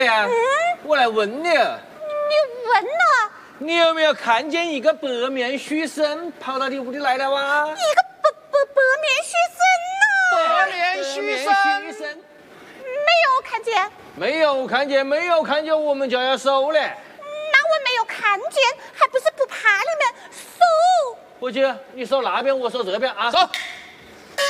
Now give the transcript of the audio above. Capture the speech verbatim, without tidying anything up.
呀，我来问你， 你问了？ 你有没有看见一个白面书生跑到你屋里来了哇？ 一个白白白面书生白面书生， 没有看见。 没有看见，没有看见，我们就要收了。 那我没有看见，还不是不怕你们收？ 伙计，你收那边，我收这边啊。 走。